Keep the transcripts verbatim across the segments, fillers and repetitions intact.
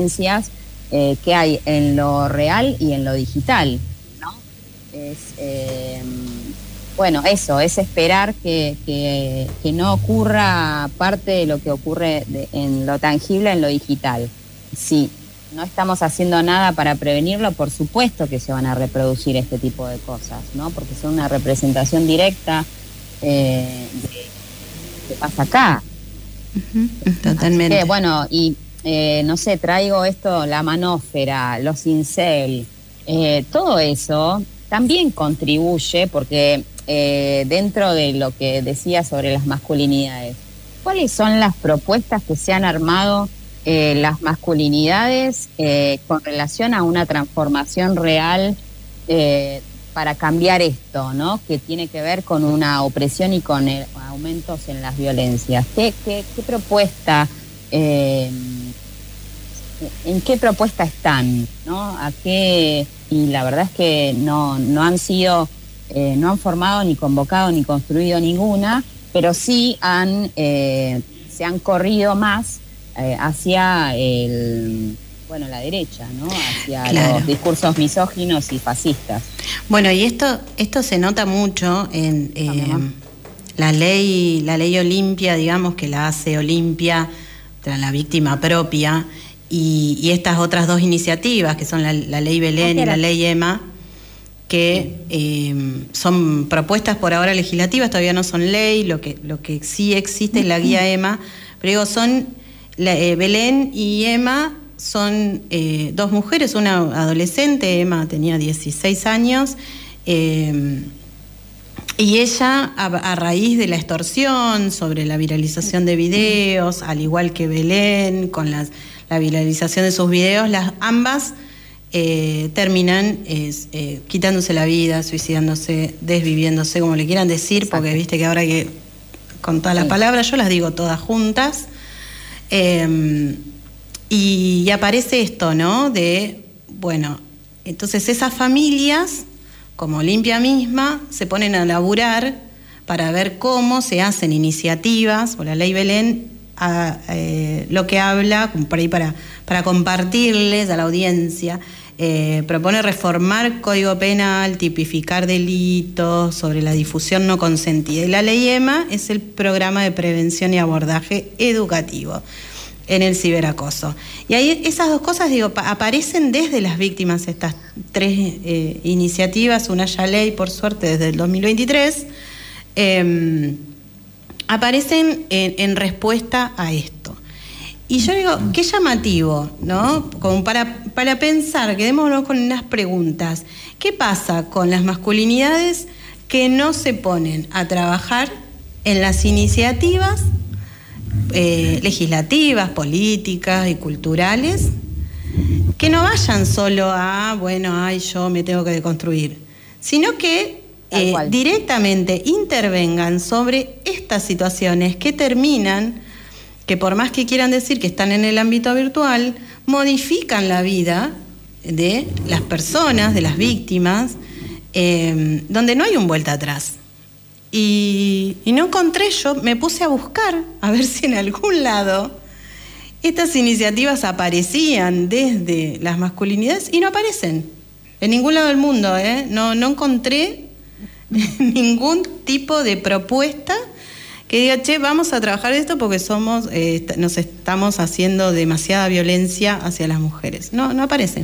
violencias eh, que hay en lo real y en lo digital, ¿no? Es, eh, bueno, eso, es esperar que, que, que no ocurra parte de lo que ocurre de, en lo tangible, en lo digital. Sí. No estamos haciendo nada para prevenirlo, por supuesto que se van a reproducir este tipo de cosas, ¿no? Porque son una representación directa eh, de lo que pasa acá. Uh-huh, totalmente. Así que, bueno, y eh, no sé, traigo esto, la manósfera, los incel, eh, todo eso también contribuye, porque eh, dentro de lo que decía sobre las masculinidades, ¿cuáles son las propuestas que se han armado Eh, las masculinidades eh, con relación a una transformación real eh, para cambiar esto, ¿no? Que tiene que ver con una opresión y con el, aumentos en las violencias? ¿Qué, qué, qué propuesta, eh, en qué propuesta están, ¿no? ¿A qué? Y la verdad es que no, no han sido, eh, no han formado ni convocado ni construido ninguna, pero sí han, eh, se han corrido más Eh, hacia el, bueno, la derecha, ¿no? Hacia claro. los discursos misóginos y fascistas. Bueno, y esto esto se nota mucho en eh, la ley la ley Olimpia, digamos, que la hace Olimpia tras la víctima propia, y, y estas otras dos iniciativas, que son la, la ley Belén y la ley Emma, que eh, son propuestas por ahora legislativas, todavía no son ley. Lo que, lo que sí existe es la guía Emma, pero digo, son... La, eh, Belén y Emma son eh, dos mujeres, una adolescente, Emma tenía dieciséis años, eh, y ella, a, a raíz de la extorsión sobre la viralización de videos, al igual que Belén, con las, la viralización de sus videos, las ambas eh, terminan eh, eh, quitándose la vida, suicidándose, desviviéndose, como le quieran decir. Exacto. Porque viste que ahora que con todas las sí. palabras, yo las digo todas juntas. Eh, y, y aparece esto, ¿no? De, bueno, entonces esas familias, como Olimpia misma, se ponen a laburar para ver cómo se hacen iniciativas, o la ley Belén, a, eh, lo que habla, por ahí para, para compartirles a la audiencia, eh, propone reformar Código Penal, tipificar delitos sobre la difusión no consentida. Y la ley Emma es el programa de prevención y abordaje educativo en el ciberacoso. Y ahí esas dos cosas, digo, aparecen desde las víctimas, estas tres eh, iniciativas, una ya ley, por suerte, desde el dos mil veintitrés, eh, aparecen en, en respuesta a esto. Y yo digo, qué llamativo, ¿no? Como para, para pensar, quedémonos con unas preguntas. ¿Qué pasa con las masculinidades que no se ponen a trabajar en las iniciativas eh, legislativas, políticas y culturales, que no vayan solo a, bueno, ay, yo me tengo que deconstruir, sino que eh, directamente intervengan sobre estas situaciones que terminan, que por más que quieran decir que están en el ámbito virtual, modifican la vida de las personas, de las víctimas, eh, donde no hay un vuelta atrás. Y, y no encontré, yo me puse a buscar, a ver si en algún lado estas iniciativas aparecían desde las masculinidades, y no aparecen en ningún lado del mundo, ¿eh? No, no encontré ningún tipo de propuesta que diga, che, vamos a trabajar esto porque somos, eh, nos estamos haciendo demasiada violencia hacia las mujeres. No, no aparece.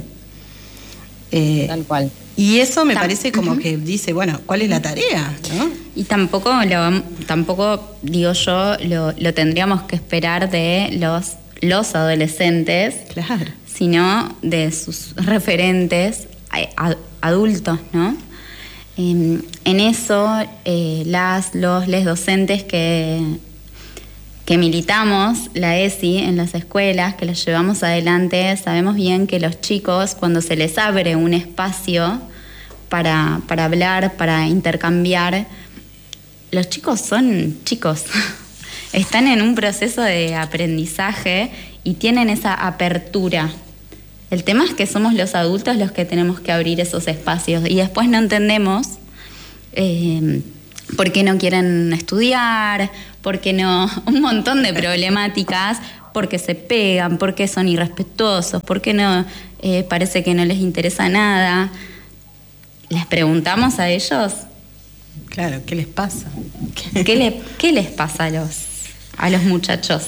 Eh, Tal cual. Y eso me Tam- parece como uh-huh. que dice, bueno, ¿cuál es la tarea? ¿No? Y tampoco, lo, tampoco digo yo, lo, lo tendríamos que esperar de los, los adolescentes, claro, sino de sus referentes a, adultos, ¿no? Eh, en eso, eh, las, los, les docentes que, que militamos la E S I en las escuelas, que las llevamos adelante, sabemos bien que los chicos, cuando se les abre un espacio para, para hablar, para intercambiar, los chicos son chicos, están en un proceso de aprendizaje y tienen esa apertura. El tema es que somos los adultos los que tenemos que abrir esos espacios y después no entendemos eh, por qué no quieren estudiar, por qué no, un montón de problemáticas, porque se pegan, porque son irrespetuosos, porque no eh, parece que no les interesa nada. ¿Les preguntamos a ellos? Claro, ¿qué les pasa? ¿Qué, le, qué les pasa a los, a los muchachos?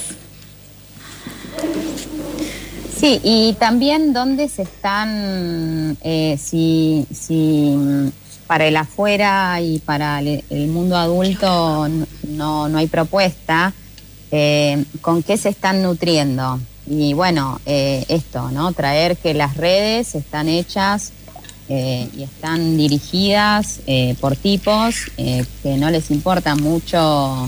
Sí, y también dónde se están, eh, si, si para el afuera y para el, el mundo adulto no, no hay propuesta, eh, ¿con qué se están nutriendo? Y bueno, eh, esto, ¿no? Traer que las redes están hechas eh, y están dirigidas eh, por tipos eh, que no les importa mucho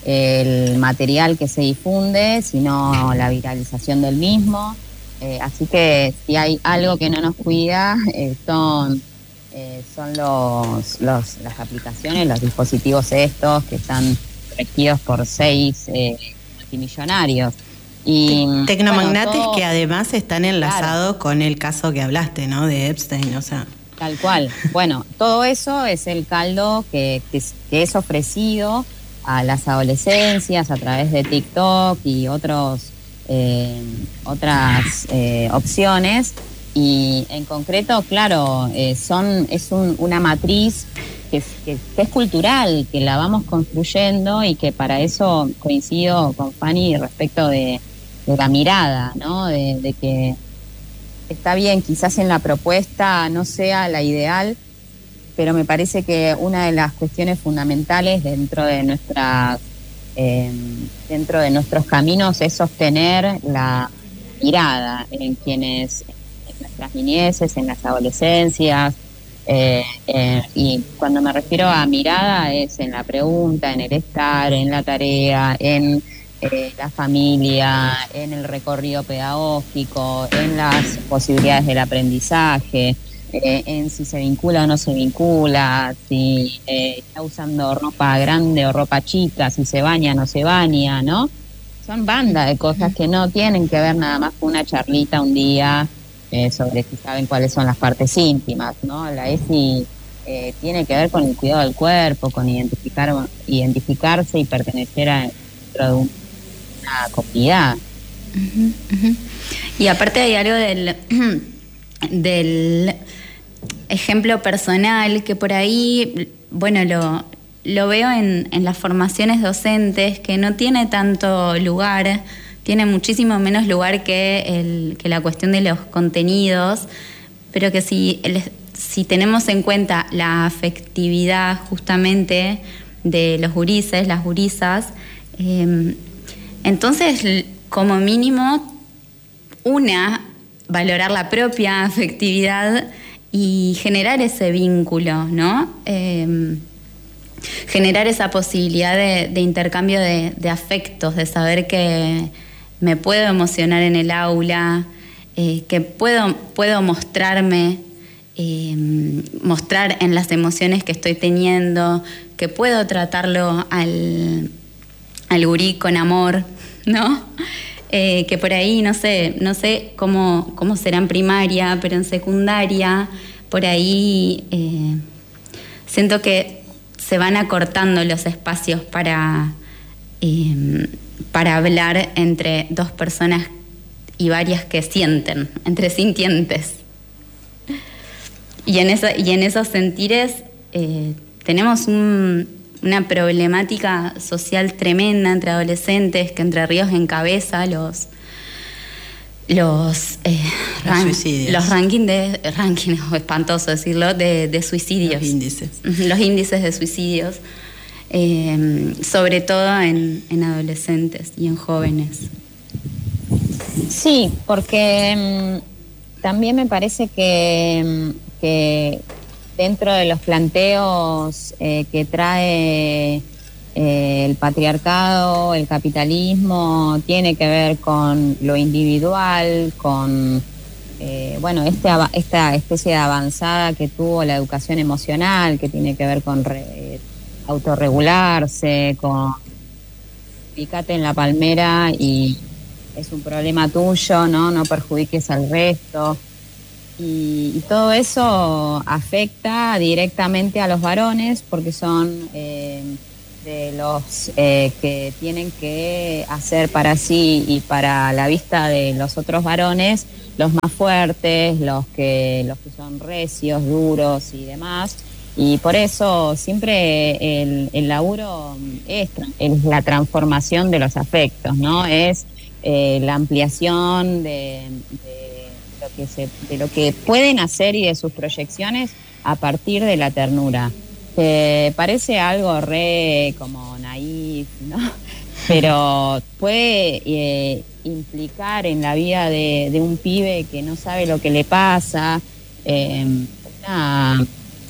el material que se difunde, sino la viralización del mismo. Eh, así que si hay algo que no nos cuida, eh, son, eh, son los, los, las aplicaciones, los dispositivos estos que están regidos por seis eh, multimillonarios. Y, Tecnomagnates, bueno, todo, que además están enlazados, claro, con el caso que hablaste, ¿no? De Epstein, o sea. Tal cual. Bueno, todo eso es el caldo que, que, es, que es ofrecido a las adolescencias a través de TikTok y otros eh, otras eh, opciones. Y en concreto, claro, eh, son es un, una matriz que es, que, que es cultural, que la vamos construyendo y que para eso coincido con Fanny respecto de, de la mirada, ¿no? De, de que está bien, quizás en la propuesta no sea la ideal, pero me parece que una de las cuestiones fundamentales dentro de nuestras eh, dentro de nuestros caminos es sostener la mirada en quienes, en nuestras niñeces, en las adolescencias, eh, eh, y cuando me refiero a mirada es en la pregunta, en el estar, en la tarea, en eh, la familia, en el recorrido pedagógico, en las posibilidades del aprendizaje, eh, en si se vincula o no se vincula, si eh, está usando ropa grande o ropa chica, si se baña o no se baña, ¿no? Son banda de cosas que no tienen que ver nada más con una charlita un día eh, sobre si saben cuáles son las partes íntimas, ¿no? La E S I eh, tiene que ver con el cuidado del cuerpo, con identificar identificarse y pertenecer a dentro de un, una comunidad. Uh-huh, uh-huh. Y aparte hay algo del del ejemplo personal que por ahí, bueno, lo lo veo en, en las formaciones docentes, que no tiene tanto lugar, tiene muchísimo menos lugar que, el, que la cuestión de los contenidos, pero que si, el, si tenemos en cuenta la afectividad justamente de los gurises, las gurisas, eh, entonces como mínimo una, valorar la propia afectividad y generar ese vínculo, ¿no? Eh, generar esa posibilidad de, de intercambio de, de afectos, de saber que me puedo emocionar en el aula, eh, que puedo, puedo mostrarme, eh, mostrar en las emociones que estoy teniendo, que puedo tratarlo al, al gurí con amor, ¿no? Eh, que por ahí, no sé, no sé cómo, cómo será en primaria, pero en secundaria, por ahí eh, siento que se van acortando los espacios para, eh, para hablar entre dos personas y varias que sienten, entre sintientes. Y en, eso, y en esos sentires eh, tenemos un, una problemática social tremenda entre adolescentes, que Entre Ríos encabeza los... Los, eh, los ran, suicidios. Los rankings de. Ranking, espantoso decirlo, de, de suicidios. Los índices. Los índices de suicidios, eh, sobre todo en, en adolescentes y en jóvenes. Sí, porque mmm, también me parece que, que dentro de los planteos eh, que trae Eh, el patriarcado, el capitalismo, tiene que ver con lo individual, con eh, bueno, este, esta especie de avanzada que tuvo la educación emocional, que tiene que ver con re, autorregularse, con picate en la palmera y es un problema tuyo, no, no perjudiques al resto. Y, y todo eso afecta directamente a los varones porque son eh, de los eh, que tienen que hacer para sí y para la vista de los otros varones, los más fuertes, los que, los que son recios, duros y demás. Y por eso siempre el, el laburo es, es la transformación de los afectos, ¿no? Es eh, la ampliación de, de, lo que se, de lo que pueden hacer y de sus proyecciones a partir de la ternura. Que parece algo re como naif, ¿no? Pero puede eh, implicar en la vida de, de un pibe que no sabe lo que le pasa, eh, una...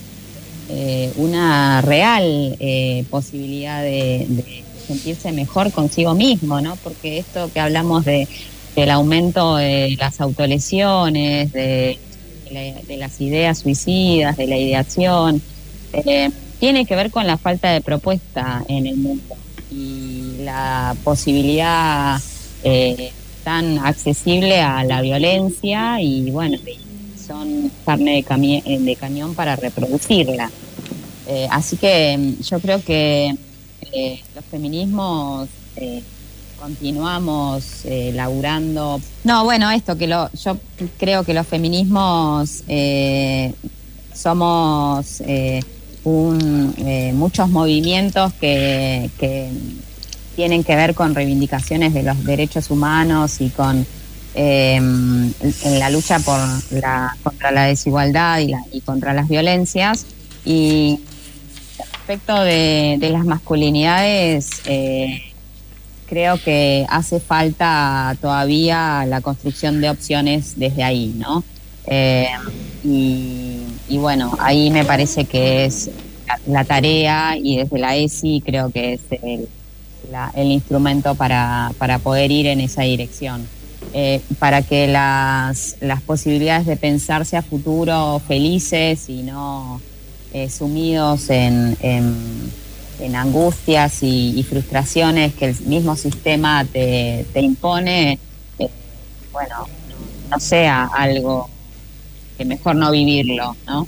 Eh, una real eh, posibilidad de, de sentirse mejor consigo mismo, ¿no? Porque esto que hablamos de del aumento de las autolesiones, de, de, la, de las ideas suicidas, de la ideación, eh, tiene que ver con la falta de propuesta en el mundo y la posibilidad eh, tan accesible a la violencia y bueno, son carne de, cami- de cañón para reproducirla. Eh, así que yo creo que eh, los feminismos eh, continuamos eh, laburando. No, bueno, esto que lo, yo creo que los feminismos eh, somos eh, un, eh, muchos movimientos que, que tienen que ver con reivindicaciones de los derechos humanos y con Eh, en la lucha por la contra la desigualdad y, la, y contra las violencias. Y respecto de, de las masculinidades, eh, creo que hace falta todavía la construcción de opciones desde ahí, ¿no? Eh, y, y bueno, ahí me parece que es la, la tarea, y desde la E S I creo que es el, la, el instrumento para, para poder ir en esa dirección. Eh, para que las, las posibilidades de pensarse a futuro felices y no eh, sumidos en, en, en angustias y, y frustraciones que el mismo sistema te, te impone, eh, bueno, no sea algo que mejor no vivirlo, ¿no?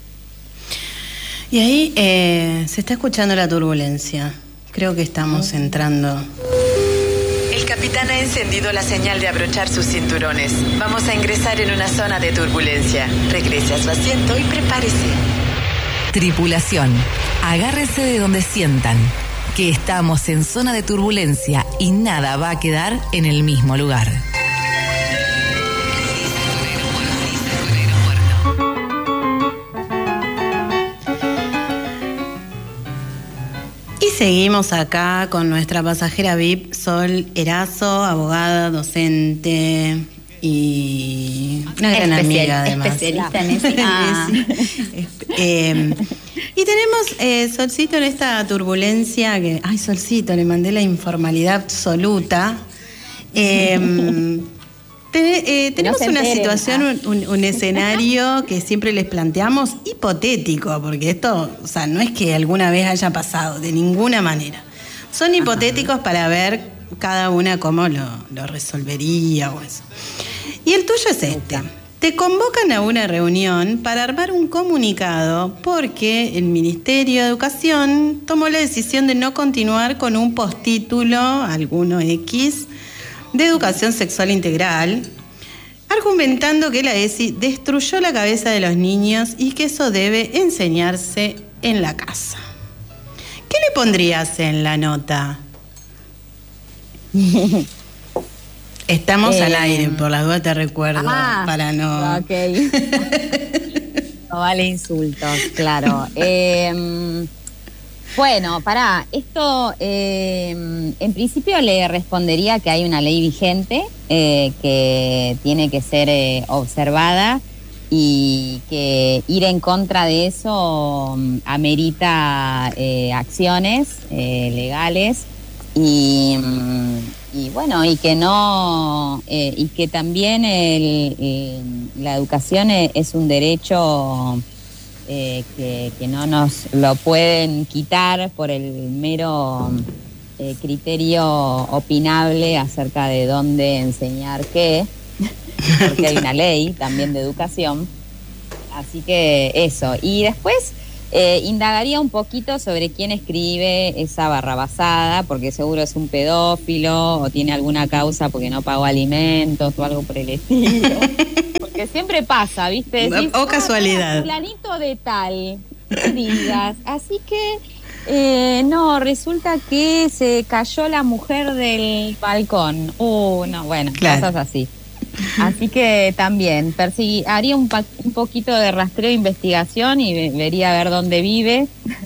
Y ahí eh, se está escuchando la turbulencia. Creo que estamos entrando. El capitán ha encendido la señal de abrochar sus cinturones. Vamos a ingresar en una zona de turbulencia. Regrese a su asiento y prepárese. Tripulación, agárrese de donde sientan, que estamos en zona de turbulencia y nada va a quedar en el mismo lugar. Y seguimos acá con nuestra pasajera V I P, Sol Erazo, abogada, docente y una gran Especial, amiga además. Especialista en ese. Ah. eh, y tenemos eh, Solcito en esta turbulencia que, ay, Solcito, le mandé la informalidad absoluta. Eh, te, eh, tenemos no una enteren, situación, ah. un, un escenario que siempre les planteamos hipotético, porque esto, o sea, no es que alguna vez haya pasado, de ninguna manera. Son hipotéticos Ajá. para ver cada una cómo lo, lo resolvería o eso. Y el tuyo es este. Te convocan a una reunión para armar un comunicado porque el Ministerio de Educación tomó la decisión de no continuar con un postítulo, alguno X, de educación sexual integral, argumentando que la E S I destruyó la cabeza de los niños y que eso debe enseñarse en la casa. ¿Qué le pondrías en la nota? Estamos eh, al aire, por las dudas te recuerdo, ah, para no... Ok. No vale insultos, claro. eh, bueno, pará, esto eh, en principio le respondería que hay una ley vigente eh, que tiene que ser eh, observada y que ir en contra de eso um, amerita eh, acciones eh, legales y... Um, y bueno, y que no eh, y que también el, eh, la educación es un derecho eh, que, que no nos lo pueden quitar por el mero eh, criterio opinable acerca de dónde enseñar qué, porque hay una ley también de educación. Así que eso. Y después Eh, indagaría un poquito sobre quién escribe esa barrabasada, porque seguro es un pedófilo o tiene alguna causa porque no pagó alimentos o algo por el estilo. Porque siempre pasa, ¿viste? Decís, o casualidad. Ah, fulanito de tal, no digas. Así que, eh, no, resulta que se cayó la mujer del balcón. Uh, no, bueno, claro. Cosas así. Así que también persigui- haría un, pa- un poquito de rastreo de investigación y ve- vería a ver dónde vive.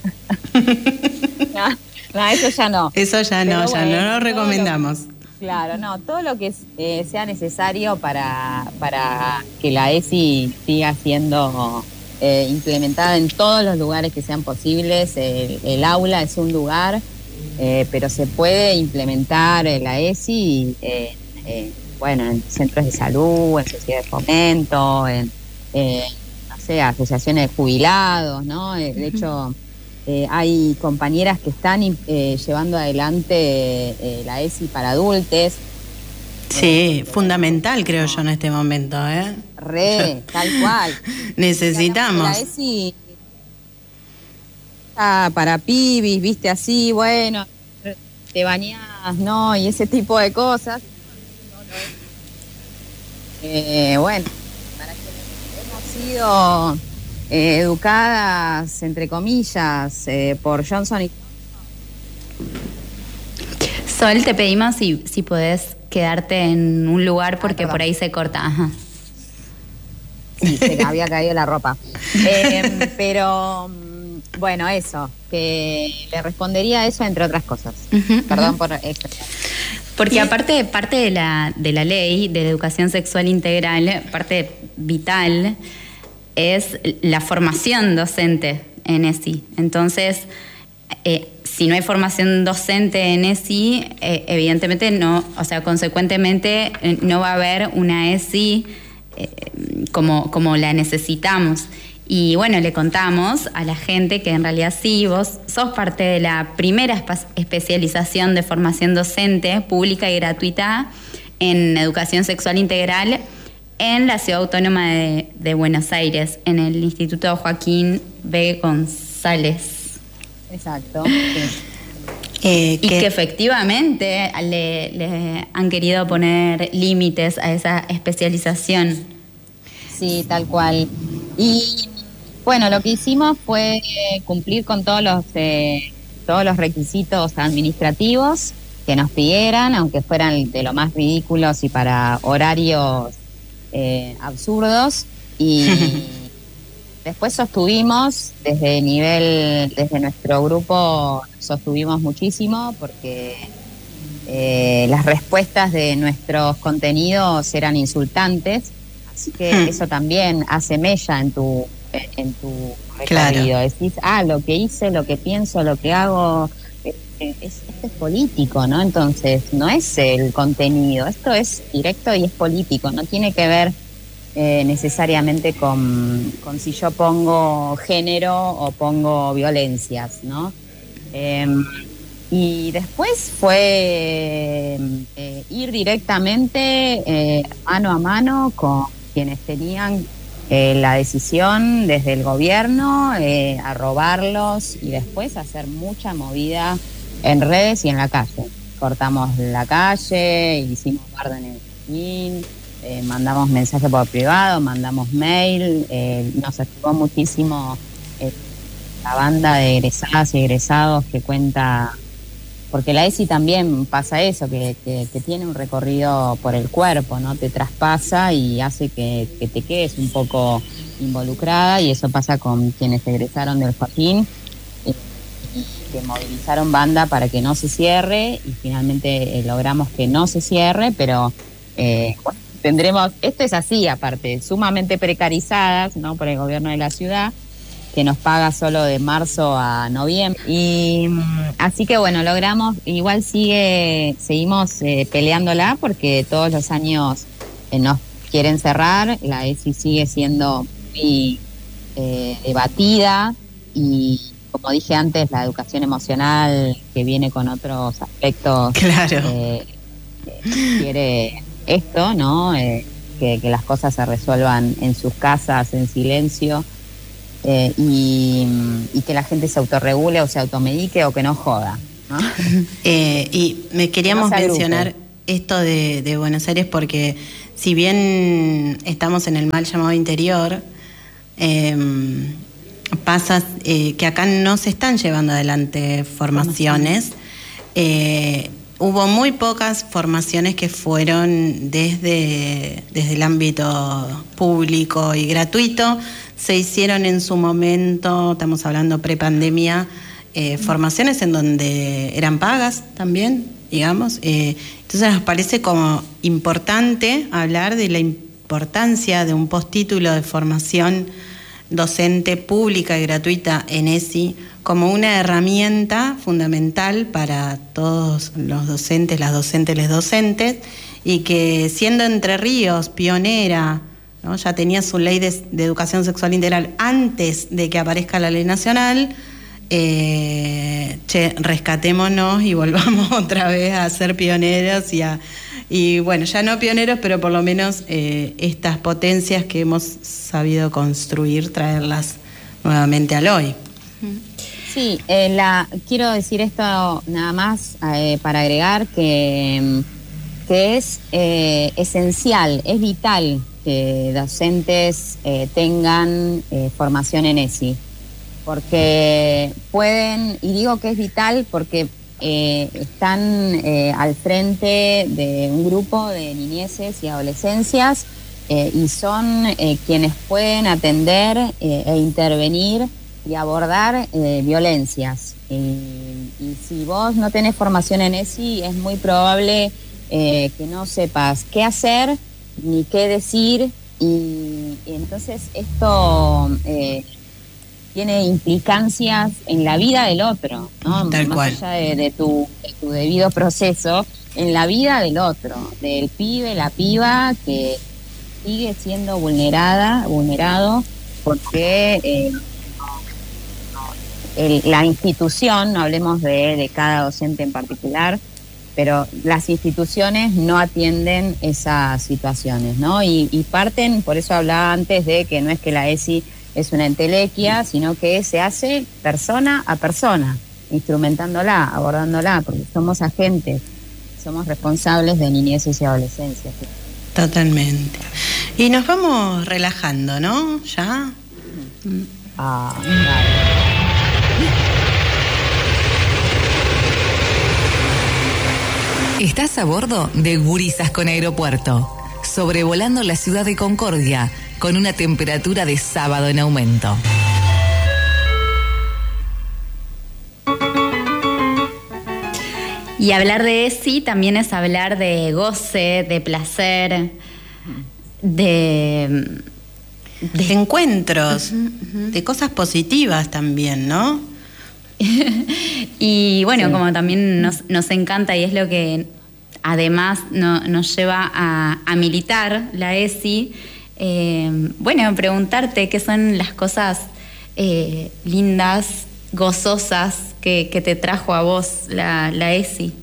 no, no, eso ya no. Eso ya no, Pero ya bueno, no lo recomendamos. Lo, claro, no, todo lo que eh, sea necesario para, para que la E S I siga siendo eh, implementada en todos los lugares que sean posibles. El, el aula es un lugar, eh, pero se puede implementar la E S I eh, eh, bueno, en centros de salud, en sociedades de fomento, en, eh, no sé, asociaciones de jubilados, ¿no? Eh, de hecho, eh, hay compañeras que están eh, llevando adelante eh, la E S I para adultos. Sí, eh, fundamental creo yo en este momento, ¿eh? Re, tal cual. Necesitamos. La E S I ah, para pibis, viste, así, bueno, te bañás, ¿no? Y ese tipo de cosas. Eh, bueno, para que hemos sido eh, educadas, entre comillas, eh, por Johnson y Sol, te pedimos si, si podés quedarte en un lugar porque ah, por ahí se corta. Ajá. Sí, se me había caído la ropa. Eh, pero, bueno, eso, que le respondería a eso entre otras cosas. Uh-huh, Perdón uh-huh. por esto. Porque aparte, parte de la, de la ley de la educación sexual integral, parte vital, es la formación docente en E S I. Entonces, eh, si no hay formación docente en E S I, eh, evidentemente no, o sea, consecuentemente eh, no va a haber una E S I eh, como, como la necesitamos. Y bueno, le contamos a la gente que en realidad sí, vos sos parte de la primera especialización de formación docente pública y gratuita en educación sexual integral en la Ciudad Autónoma de, de Buenos Aires, en el Instituto Joaquín B. González. Exacto. Sí. Eh, y que, que efectivamente le, le han querido poner límites a esa especialización. Sí, tal cual. Y bueno, lo que hicimos fue cumplir con todos los eh, todos los requisitos administrativos que nos pidieran, aunque fueran de lo más ridículos y para horarios eh, absurdos. Y después sostuvimos, desde nivel, desde nuestro grupo, sostuvimos muchísimo porque eh, las respuestas de nuestros contenidos eran insultantes. Así que hmm. eso también hace mella en tu en tu recorrido. Claro. Decís, ah, lo que hice, lo que pienso, lo que hago, es, es, esto es político, ¿no? Entonces, no es el contenido, esto es directo y es político, no tiene que ver eh, necesariamente con, con si yo pongo género o pongo violencias, ¿no? Eh, y después fue eh, ir directamente eh, mano a mano con quienes tenían eh, la decisión desde el gobierno, eh, a robarlos y después hacer mucha movida en redes y en la calle. Cortamos la calle, hicimos bardo en el jardín, eh, mandamos mensaje por privado, mandamos mail, eh, nos ayudó muchísimo eh, la banda de egresadas y egresados que cuenta, porque la E S I también pasa eso, que, que, que tiene un recorrido por el cuerpo, ¿no? Te traspasa y hace que, que te quedes un poco involucrada, y eso pasa con quienes egresaron del Joaquín, eh, que movilizaron banda para que no se cierre, y finalmente eh, logramos que no se cierre, pero eh, bueno, tendremos, esto es así aparte, sumamente precarizadas, ¿no? Por el gobierno de la ciudad, que nos paga solo de marzo a noviembre. Y así que bueno, logramos, igual sigue, seguimos eh, peleándola porque todos los años eh, nos quieren cerrar, la E S I sigue siendo muy eh, debatida, y como dije antes, la educación emocional, que viene con otros aspectos, claro. eh, eh, quiere esto, ¿no? Eh, que, que las cosas se resuelvan en sus casas, en silencio. eh, y, y que la gente se autorregule o se automedique o que no joda, ¿no? Eh, y me queríamos Que no se mencionar agrupe. esto de, de Buenos Aires porque si bien estamos en el mal llamado interior, eh, pasa eh, que acá no se están llevando adelante formaciones. Eh, hubo muy pocas formaciones que fueron desde, desde el ámbito público y gratuito. Se hicieron en su momento, estamos hablando prepandemia, eh, formaciones en donde eran pagas también, digamos. Eh, entonces nos parece como importante hablar de la importancia de un postítulo de formación docente pública y gratuita en E S I como una herramienta fundamental para todos los docentes, las docentes, les docentes, y que siendo Entre Ríos pionera, ¿no? Ya tenía su ley de, de educación sexual integral antes de que aparezca la ley nacional. Eh, che, rescatémonos y volvamos otra vez a ser pioneros y a y bueno, ya no pioneros, pero por lo menos eh, estas potencias que hemos sabido construir, traerlas nuevamente al hoy. Sí, eh, la, quiero decir esto nada más eh, para agregar que, que es eh, esencial, es vital que docentes eh, tengan eh, formación en E S I, porque pueden, y digo que es vital porque eh, están eh, al frente de un grupo de niñeces y adolescencias eh, y son eh, quienes pueden atender eh, e intervenir y abordar eh, violencias. Y, y si vos no tenés formación en E S I, es muy probable eh, que no sepas qué hacer ni qué decir, y, y entonces esto eh, tiene implicancias en la vida del otro, ¿no? Tal Más cual. allá de, de, tu, de tu debido proceso, en la vida del otro, del pibe, la piba que sigue siendo vulnerada, vulnerado, porque eh, el, la institución, no hablemos de, de cada docente en particular, pero las instituciones no atienden esas situaciones, ¿no? Y, y parten, por eso hablaba antes de que no es que la E S I es una entelequia, sino que se hace persona a persona, instrumentándola, abordándola, porque somos agentes, somos responsables de niñeces y adolescencia. ¿Sí? Totalmente. Y nos vamos relajando, ¿no? ¿Ya? Ah, claro. Estás a bordo de Gurisas con Aeropuerto, sobrevolando la ciudad de Concordia, con una temperatura de sábado en aumento. Y hablar de E S I también es hablar de goce, de placer, de... De, de encuentros, uh-huh, uh-huh. de cosas positivas también, ¿no? Y bueno, sí. como también nos, nos encanta y es lo que además no, nos lleva a, a militar la E S I, eh, bueno, preguntarte qué son las cosas eh, lindas, gozosas que, que te trajo a vos la, la E S I.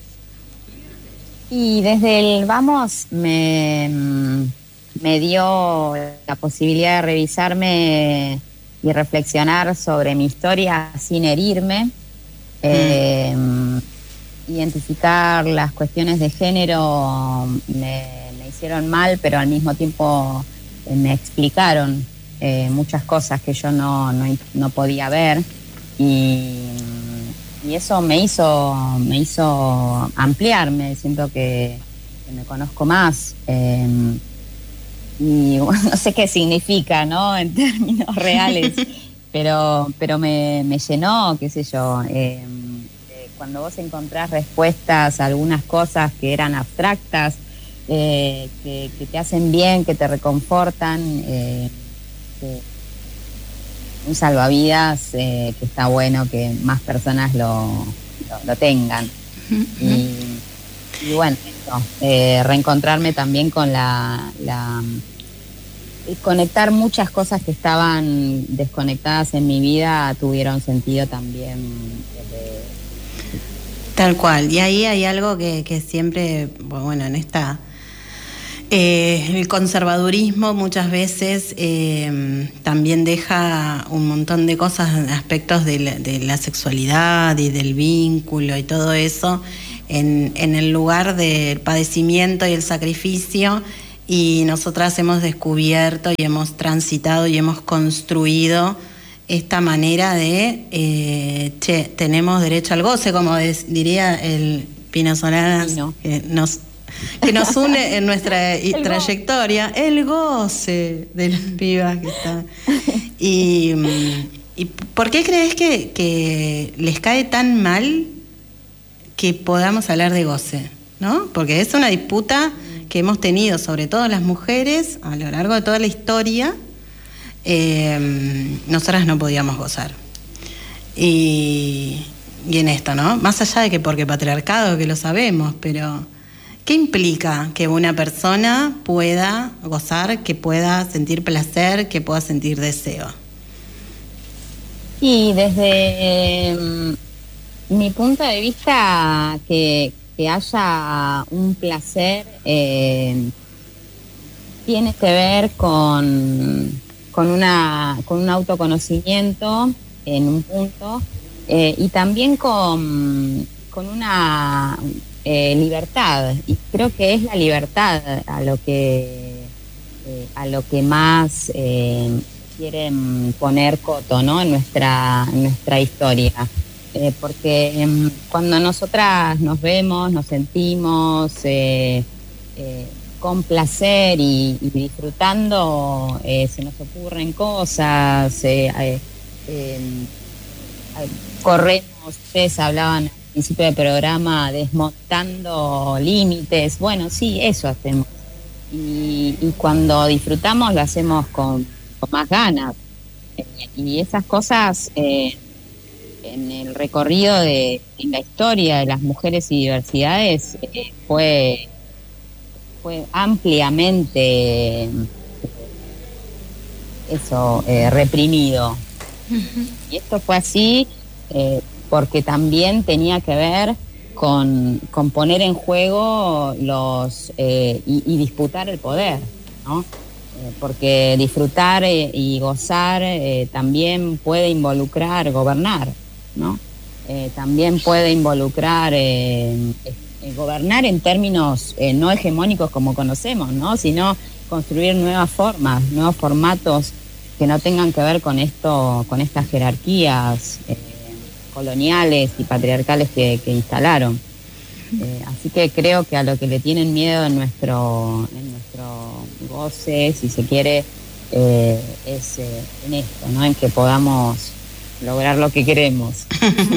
Y desde el Vamos me, me dio la posibilidad de revisarme y reflexionar sobre mi historia sin herirme, mm. eh, identificar las cuestiones de género me, me hicieron mal, pero al mismo tiempo eh, me explicaron eh, muchas cosas que yo no, no, no podía ver, y, y eso me hizo, me hizo ampliarme, siento que, que me conozco más. Eh, y bueno, no sé qué significa, ¿no? En términos reales, pero pero me, me llenó, qué sé yo, eh, eh, cuando vos encontrás respuestas a algunas cosas que eran abstractas, eh, que, que te hacen bien, que te reconfortan, eh, que, un salvavidas eh, que está bueno que más personas lo, lo, lo tengan. Y, y bueno, eso, eh, reencontrarme también con la, la conectar muchas cosas que estaban desconectadas en mi vida tuvieron sentido también. Desde... Tal cual. Y ahí hay algo que, que siempre, bueno, en esta Eh, el conservadurismo muchas veces eh, también deja un montón de cosas, aspectos de la, de la sexualidad y del vínculo y todo eso en, en el lugar del padecimiento y el sacrificio, y nosotras hemos descubierto y hemos transitado y hemos construido esta manera de, eh, che, tenemos derecho al goce, como es, diría el Pino Solanas, no. que nos que nos une en nuestra el trayectoria, go. el goce de las pibas que están. Y, y ¿por qué crees que, que les cae tan mal que podamos hablar de goce? ¿No? Porque es una disputa que hemos tenido, sobre todo las mujeres, a lo largo de toda la historia. Eh, nosotras no podíamos gozar. Y, y en esto, ¿no? Más allá de que porque patriarcado, que lo sabemos, pero ¿qué implica que una persona pueda gozar, que pueda sentir placer, que pueda sentir deseo? Y desde eh, mi punto de vista, que, que haya un placer eh, tiene que ver con, con, una, con un autoconocimiento en un punto eh, y también con, con una... Eh, libertad, y creo que es la libertad a lo que eh, a lo que más eh, quieren poner coto, ¿no? en nuestra en nuestra historia, eh, porque eh, cuando nosotras nos vemos, nos sentimos eh, eh, con placer y, y disfrutando, eh, se nos ocurren cosas, eh, eh, eh, corremos, ustedes hablaban principio del programa, desmontando límites. Bueno, sí, eso hacemos. Y, y cuando disfrutamos lo hacemos con, con más ganas. Eh, y esas cosas eh, en el recorrido de en la historia de las mujeres y diversidades eh, fue, fue ampliamente eh, eso eh, reprimido. Uh-huh. Y esto fue así eh, porque también tenía que ver con, con poner en juego los eh, y, y disputar el poder, ¿no? Eh, porque disfrutar eh, y gozar eh, también puede involucrar gobernar, ¿no? Eh, también puede involucrar eh, eh, gobernar en términos eh, no hegemónicos como conocemos, ¿no? Sino construir nuevas formas, nuevos formatos que no tengan que ver con esto, con estas jerarquías eh, coloniales y patriarcales que, que instalaron. Eh, así que creo que a lo que le tienen miedo en nuestro, en nuestro goce, si se quiere, eh, es eh, en esto, ¿no? En que podamos lograr lo que queremos.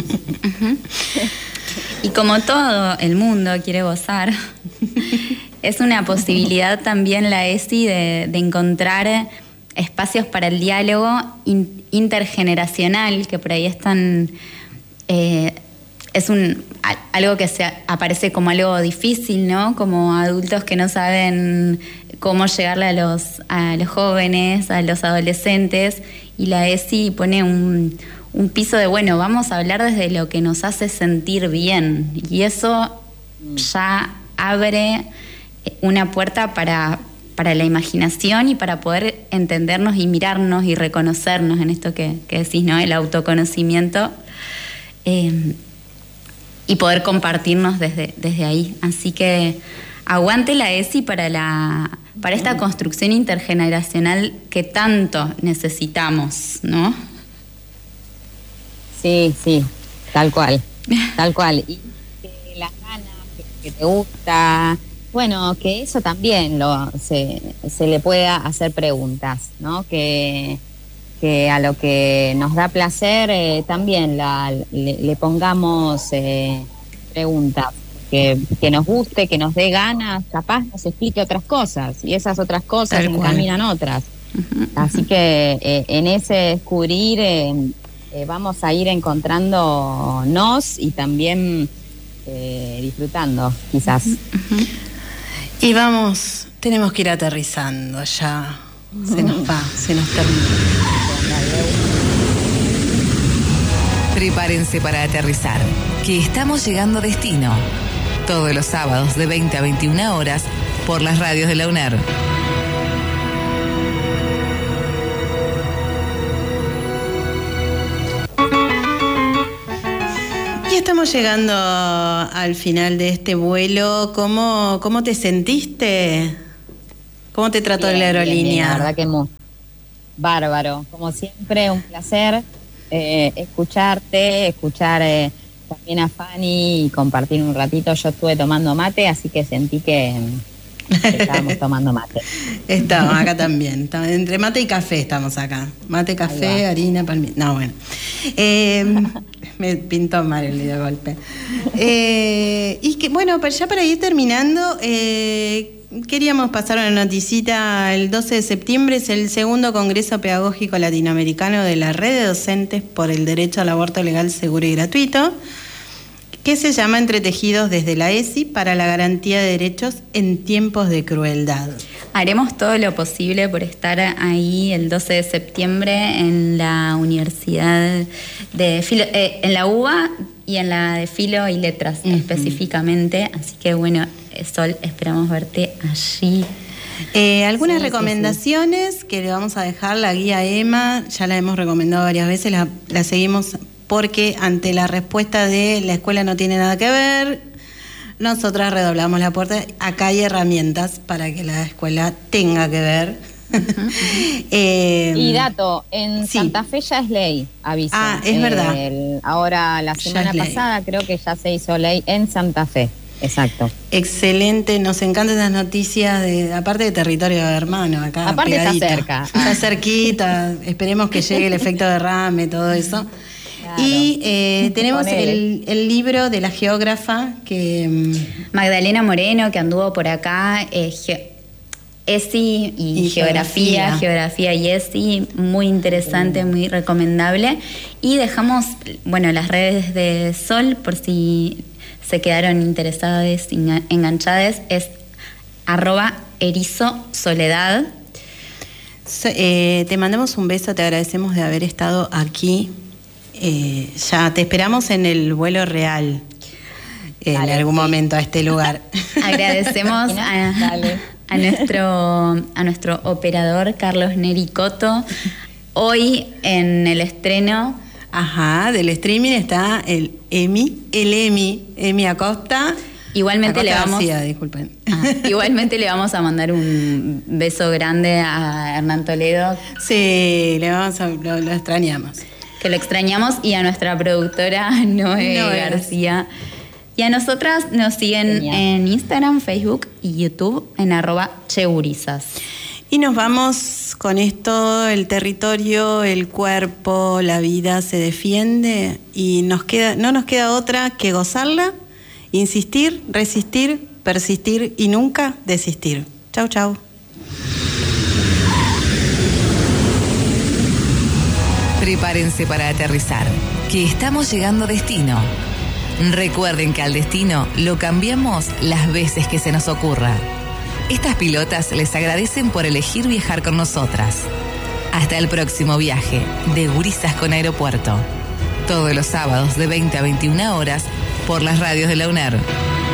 Y como todo el mundo quiere gozar, es una posibilidad también la ESI de, de encontrar espacios para el diálogo in, intergeneracional, que por ahí están... Eh, es un algo que se aparece como algo difícil, ¿no? Como adultos que no saben cómo llegarle a los, a los jóvenes, a los adolescentes, y la ESI pone un, un piso de, bueno, vamos a hablar desde lo que nos hace sentir bien, y eso ya abre una puerta para, para la imaginación y para poder entendernos y mirarnos y reconocernos en esto que, que decís, ¿no? El autoconocimiento. Eh, y poder compartirnos desde, desde ahí. Así que aguante la ESI para, la, para esta construcción intergeneracional que tanto necesitamos, ¿no? Sí, sí, tal cual, tal cual. Y que las ganas, que, que te gusta, bueno, que eso también lo, se, se le pueda hacer preguntas, ¿no? Que... que a lo que nos da placer eh, también la, le, le pongamos eh, preguntas, que, que nos guste, que nos dé ganas, capaz nos explique otras cosas, y esas otras cosas encaminan otras. Uh-huh. Así que eh, en ese descubrir eh, eh, vamos a ir encontrándonos y también eh, disfrutando, quizás. Uh-huh. Y vamos, tenemos que ir aterrizando ya. Se nos va, se nos termina. Prepárense para aterrizar, que estamos llegando a destino. Todos los sábados de veinte a veintiuna horas por las radios de la U N E R. Y estamos llegando al final de este vuelo. ¿Cómo, cómo te sentiste? ¿Cómo te trató Bien, la aerolínea? bien, bien, la verdad que muy bárbaro. Como siempre, un placer eh, escucharte, escuchar eh, también a Fanny y compartir un ratito. Yo estuve tomando mate, así que sentí que, que estábamos tomando mate. Estamos acá también. Estamos, entre mate y café estamos acá. Mate, café, harina, palmito. No, bueno. Eh, me pintó mal el de golpe. Eh, y que, bueno, ya para ir terminando, eh, queríamos pasar una noticita. El doce de septiembre es el segundo Congreso Pedagógico Latinoamericano de la Red de Docentes por el Derecho al Aborto Legal, Seguro y Gratuito, que se llama Entretejidos desde la E S I para la garantía de derechos en tiempos de crueldad. Haremos todo lo posible por estar ahí el doce de septiembre en la Universidad de Filo, eh, en la U B A y en la de Filo y Letras uh-huh. específicamente. Así que bueno, Sol, esperamos verte allí. Eh, algunas sí, recomendaciones sí, sí. que le vamos a dejar, la guía Emma, ya la hemos recomendado varias veces, la, la seguimos porque ante la respuesta de la escuela no tiene nada que ver, nosotras redoblamos la puerta. Acá hay herramientas para que la escuela tenga que ver. Uh-huh. eh, y dato, en sí. Santa Fe ya es ley, aviso. Ah, es eh, verdad. El, ahora, la semana pasada creo que ya se hizo ley en Santa Fe. Exacto. Excelente, nos encantan las noticias, de aparte de territorio hermano, acá aparte pegadita. Está cerca. Está cerquita, esperemos que llegue el efecto derrame, todo eso. Claro. Y eh, tenemos el, el libro de la geógrafa que... Magdalena Moreno, que anduvo por acá, eh, ge- ESI y, y geografía, geografía, geografía y ESI, muy interesante, muy recomendable. Y dejamos, bueno, las redes de Sol, por si se quedaron interesadas, enganchadas, es arroba erizo soledad. So, eh, te mandamos un beso, te agradecemos de haber estado aquí. Eh, ya te esperamos en el vuelo real en Dale, algún sí. momento a este lugar. Agradecemos a, a nuestro a nuestro operador Carlos Nericoto. Hoy en el estreno Ajá, del streaming está el Emi, el Emi, Emi Acosta. Igualmente Acosta le vamos García, disculpen. Ah, igualmente le vamos a mandar un beso grande a Hernán Toledo. Sí, le vamos a, lo, lo extrañamos. Que lo extrañamos, y a nuestra productora Noé no García. Y a nosotras nos siguen Genial. en Instagram, Facebook y YouTube en arroba cheurizas. Y nos vamos con esto, el territorio, el cuerpo, la vida se defiende y nos queda, no nos queda otra que gozarla, insistir, resistir, persistir y nunca desistir. Chau, chau. Prepárense para aterrizar, que estamos llegando a destino. Recuerden que al destino lo cambiamos las veces que se nos ocurra. Estas pilotas les agradecen por elegir viajar con nosotras. Hasta el próximo viaje de Gurisas con Aeropuerto. Todos los sábados de veinte a veintiuna horas por las radios de la U N E R.